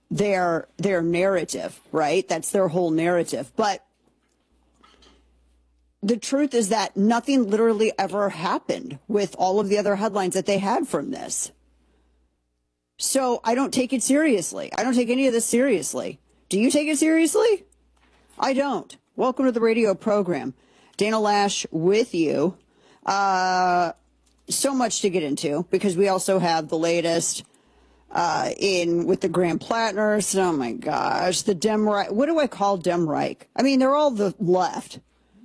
their narrative, right? That's their whole narrative. But the truth is that nothing literally ever happened with all of the other headlines that they had from this. So I don't take it seriously. I don't take any of this seriously. Do you take it seriously? I don't. Welcome to the radio program. Dana Loesch with you. So much to get into because we also have the latest with the Graham Plattners. Oh my gosh, the Dem Reich. What do I call Dem Reich? I mean, they're all the left.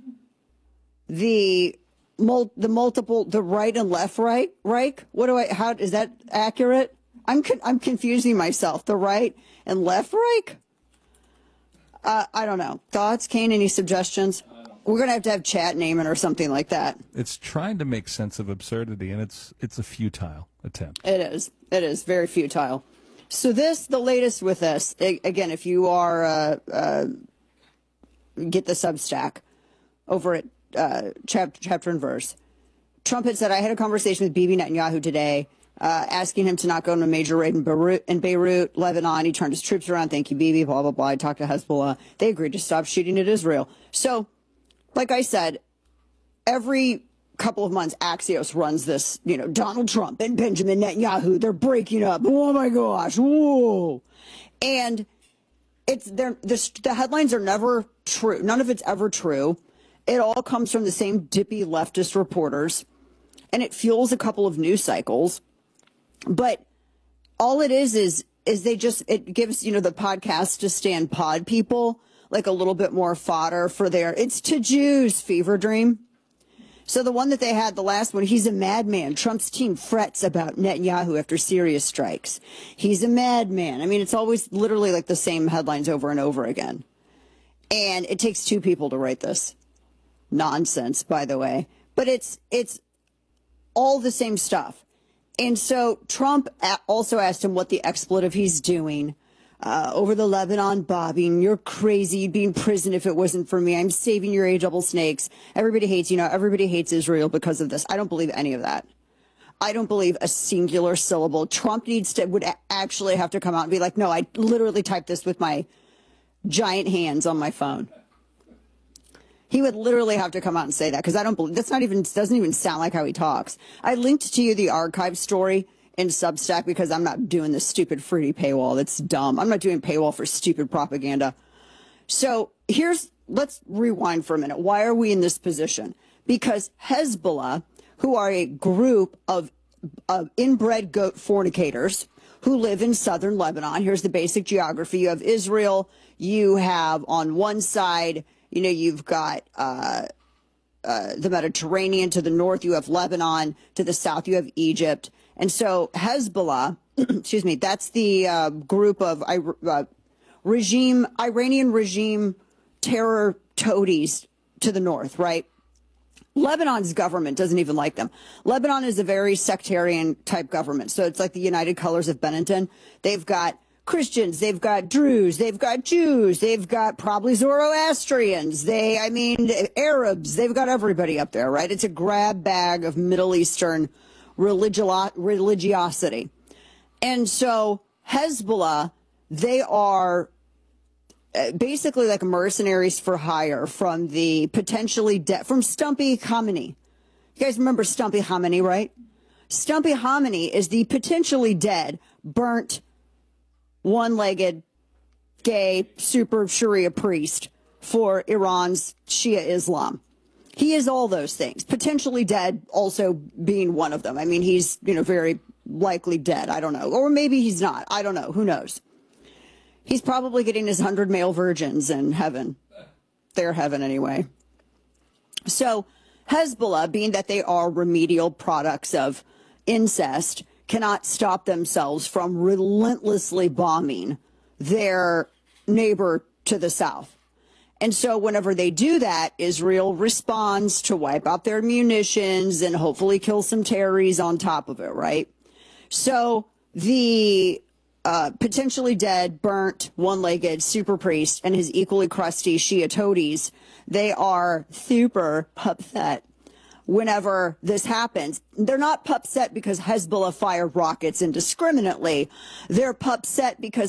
The right and left Reich. How is that accurate? I'm confusing myself. The right and left Reich. I don't know. Thoughts, Kane? Any suggestions? We're going to have chat naming or something like that. It's trying to make sense of absurdity, and it's a futile attempt. It is. It is very futile. So the latest with this, again, if you are, get the Substack over at chapter and verse. Trump had said, I had a conversation with Bibi Netanyahu today, asking him to not go on a major raid in Beirut, Lebanon. He turned his troops around. Thank you, Bibi, blah, blah, blah. I talked to Hezbollah. They agreed to stop shooting at Israel. So, like I said, every couple of months, Axios runs this, Donald Trump and Benjamin Netanyahu, they're breaking up. Oh, my gosh. Whoa. And the headlines are never true. None of it's ever true. It all comes from the same dippy leftist reporters, and it fuels a couple of news cycles. But all it is it gives, the podcast to stand pod people like a little bit more fodder for it's to Jews fever dream. So the one that they had, the last one, he's a madman. Trump's team frets about Netanyahu after Syria strikes. He's a madman. I mean, it's always literally like the same headlines over and over again. And it takes two people to write this. Nonsense, by the way. But it's all the same stuff. And so Trump also asked him what the expletive he's doing over the Lebanon bombing. You're crazy. You'd be in prison if it wasn't for me. I'm saving your A-double snakes. Everybody hates Israel because of this. I don't believe any of that. I don't believe a singular syllable. Trump would actually have to come out and be like, no, I literally typed this with my giant hands on my phone. He would literally have to come out and say that because I don't believe doesn't even sound like how he talks. I linked to you the archive story in Substack because I'm not doing this stupid free paywall. That's dumb. I'm not doing paywall for stupid propaganda. So let's rewind for a minute. Why are we in this position? Because Hezbollah, who are a group of inbred goat fornicators who live in southern Lebanon. Here's the basic geography. You have Israel. You have on one side, you've got the Mediterranean. To the north, you have Lebanon. To the south, you have Egypt. And so Hezbollah, excuse me, that's the group of Iranian regime terror toadies to the north, right? Lebanon's government doesn't even like them. Lebanon is a very sectarian type government. So it's like the United Colors of Benetton. They've got Christians, they've got Druze, they've got Jews, they've got probably Zoroastrians, Arabs, they've got everybody up there, right? It's a grab bag of Middle Eastern religiosity. And so Hezbollah, they are basically like mercenaries for hire from the potentially from Stumpy Khamenei. You guys remember Stumpy Khamenei, right? Stumpy Khamenei is the potentially dead, burnt, one-legged, gay, super Sharia priest for Iran's Shia Islam. He is all those things. Potentially dead also being one of them. I mean, he's, very likely dead. I don't know. Or maybe he's not. I don't know. Who knows? He's probably getting his 100 male virgins in heaven. Their heaven anyway. So Hezbollah, being that they are remedial products of incest, cannot stop themselves from relentlessly bombing their neighbor to the south. And so whenever they do that, Israel responds to wipe out their munitions and hopefully kill some terrorists on top of it, right? So the potentially dead, burnt, one-legged super priest and his equally crusty Shia toadies, they are super upset whenever this happens. They're not upset because Hezbollah fired rockets indiscriminately. They're upset because